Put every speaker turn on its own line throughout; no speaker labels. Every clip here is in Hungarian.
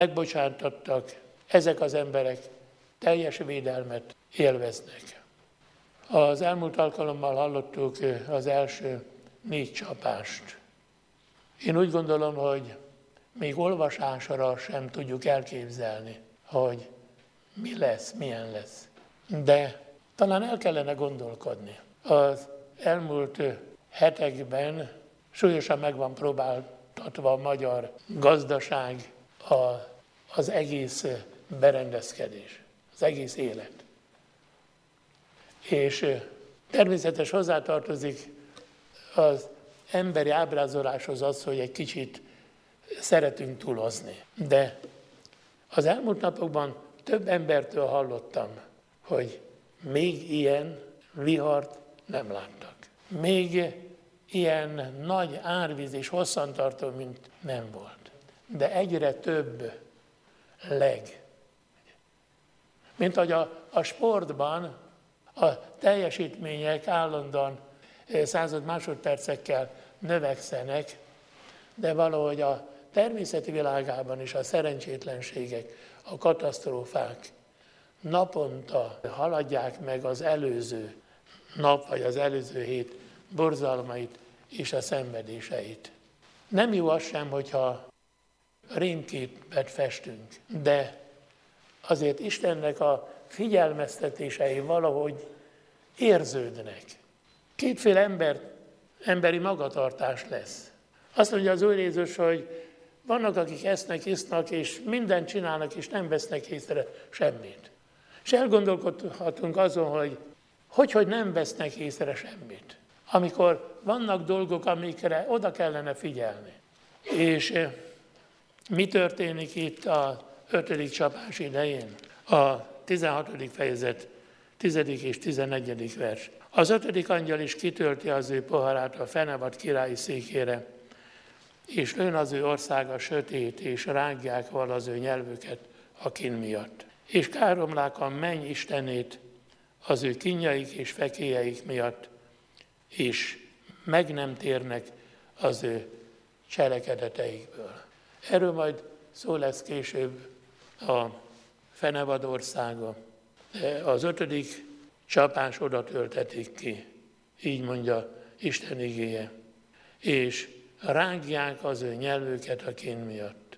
megbocsátottak, ezek az emberek teljes védelmet élveznek. Az elmúlt alkalommal hallottuk az első 4 csapást. Én úgy gondolom, hogy még olvasásra sem tudjuk elképzelni, hogy mi lesz, milyen lesz. De talán el kellene gondolkodni. Az elmúlt hetekben súlyosan meg van próbáltatva a magyar gazdaság, az egész berendezkedés, az egész élet. És természetes hozzátartozik az emberi ábrázoláshoz az, hogy egy kicsit szeretünk túlozni. De az elmúlt napokban több embertől hallottam, hogy még ilyen vihart nem láttak. Még ilyen nagy árvíz és hosszantartó, mint nem volt. De egyre több mint hogy a sportban a teljesítmények állandóan század másodpercekkel növekszenek, de valahogy a természeti világában is a szerencsétlenségek, a katasztrófák naponta haladják meg az előző nap vagy az előző hét borzalmait és a szenvedéseit. Nem jó az sem, hogyha rémképet festünk, de azért Istennek a figyelmeztetései valahogy érződnek. Kétféle emberi magatartás lesz. Azt mondja az Úr Jézus, hogy vannak, akik esznek, isznak, és mindent csinálnak, és nem vesznek észre semmit. És elgondolkodhatunk azon, hogy nem vesznek észre semmit. Amikor vannak dolgok, amikre oda kellene figyelni. És mi történik itt a 5. csapás idején? A 16. fejezet 10. és 11. vers. Az 5. angyal is kitölti az ő poharát a fenevad királyi székére, és lőn az ő országa sötét, és rágják val az ő nyelvüket a kín miatt. És káromlák a menny istenét az ő kínjaik és fekéjeik miatt, és meg nem térnek az ő cselekedeteikből. Erről majd szó lesz később a fenevad országa. Az 5. csapás oda töltetik ki, így mondja Isten igéje. És rágják az ő nyelvüket a kén miatt.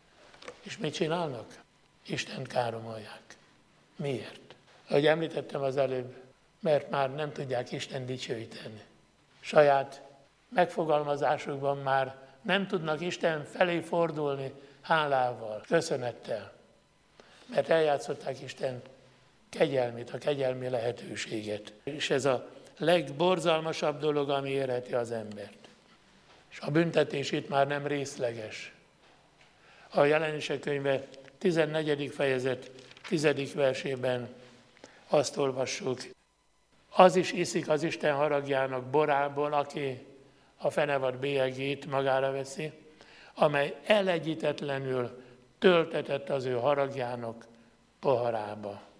És mit csinálnak? Istent káromolják. Miért? Ahogy említettem az előbb, mert már nem tudják Isten dicsőíteni. Saját megfogalmazásukban már nem tudnak Isten felé fordulni hálával, köszönettel, mert eljátszották Isten kegyelmét, a kegyelmi lehetőséget. És ez a legborzalmasabb dolog, ami érheti az embert. És a büntetés itt már nem részleges. A Jelenések könyve 14. fejezet 10. versében azt olvassuk, az is iszik az Isten haragjának borából, aki a fenevad bélyegét magára veszi, amely elegyítetlenül töltetett az ő haragjának poharába.